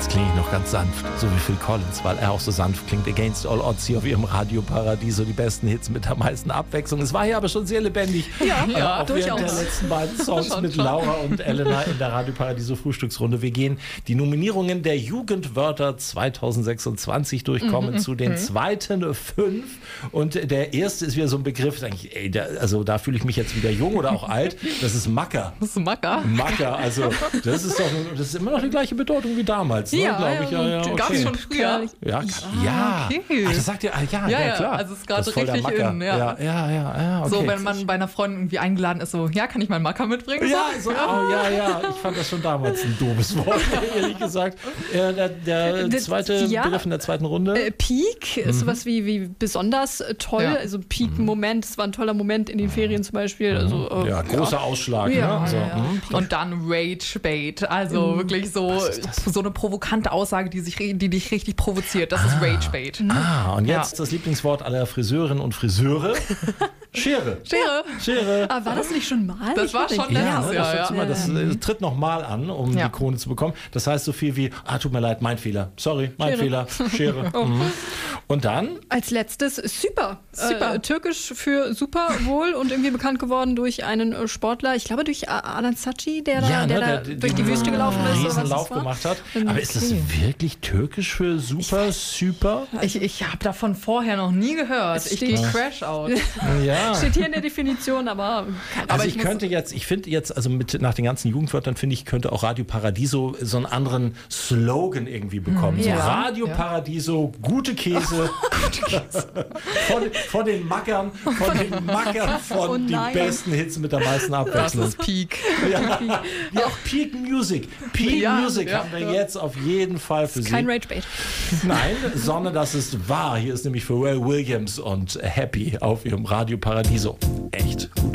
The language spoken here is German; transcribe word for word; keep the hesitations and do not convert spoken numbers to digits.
Jetzt klinge ich noch ganz sanft, so wie Phil Collins, weil er auch so sanft klingt. Against All Odds hier auf ihrem Radio Paradiso, die besten Hits mit der meisten Abwechslung. Es war hier aber schon sehr lebendig. Ja, äh, ja auch durchaus. Während der letzten beiden Songs schon, mit schon. Laura und Elena in der Radio Paradiso Frühstücksrunde. Wir gehen die Nominierungen der Jugendwörter zwanzig sechsundzwanzig durchkommen, mhm, zu den mhm. zweiten fünf. Und der erste ist wieder so ein Begriff, da ich, ey, der, also da fühle ich mich jetzt wieder jung oder auch alt. Das ist Macker. Das ist Macker. Macker, also das ist doch, das ist immer noch die gleiche Bedeutung wie damals, ne, ja, glaube ich. Ja, ja, okay. Gab es schon früher. Ja, ja. Okay. Ach, das sagt ihr, ah, ja, ja, ja, klar. Also es ist gerade voll richtig in. Ja, ja, ja, ja, ja okay. So, wenn man bei einer Freundin irgendwie eingeladen ist, so, ja, kann ich mal einen Macker mitbringen? Ja, so, oh, ja, ja. Ich fand das schon damals ein doofes Wort, ehrlich gesagt. Äh, der der das, zweite ja, Begriff in der zweiten Runde. Äh, Peak ist mhm. sowas wie, wie besonders äh, toll. Ja. Also Peak-Moment, es war ein toller Moment in den Ferien zum Beispiel. Also, äh, ja, großer ja. Ausschlag. Ja, ne? So, ja, ja. Und dann Rage-Bait. Also mhm. wirklich so, so eine provokante Aussage, die, sich, die dich richtig provoziert. Das ah. ist Rage-Bait. Ah, und jetzt ja. das Lieblingswort aller Friseurinnen und Friseure. Schere. Schere. Schere. Aber war das nicht schon mal? Das ich war schon ja, letztes ne, Jahr. das, Ja. Mal, das äh, tritt nochmal an, um ja. die Krone zu bekommen. Das heißt so viel wie, ah, tut mir leid, mein Fehler. Sorry, mein Schere. Fehler. Schere. Oh. Mhm. Und dann? Als letztes super. Super. Äh, türkisch für super wohl und irgendwie bekannt geworden durch einen äh, Sportler, ich glaube durch Adnan Saci, der, ja, da, der, ne, der der da durch die Wüste gelaufen ist. Einen Oder was Riesenlauf das war. gemacht hat. Okay. Aber ist das wirklich türkisch für super, super? Ich, ich habe davon vorher noch nie gehört. Es Ich steht- gehe Crash out. Ja. Steht hier in der Definition, aber keine Also Ahnung. ich, könnte jetzt, ich finde jetzt, also mit nach den ganzen Jugendwörtern finde ich, könnte auch Radio Paradiso so einen anderen Slogan irgendwie bekommen. Ja. So Radio Ja. Paradiso, gute Käse. von, von den Mackern, von den Mackern von Oh die nein. besten Hits mit der meisten Das Abwechslung. ist Peak. Ja. Ja, auch Peak Music. Peak Ja, Music ja, haben wir ja. jetzt auf jeden Fall für Sie. Kein Rage-Bait. Nein, sondern das ist wahr. Hier ist nämlich Pharrell Williams und Happy auf ihrem Radio Paradiso. Echt gut.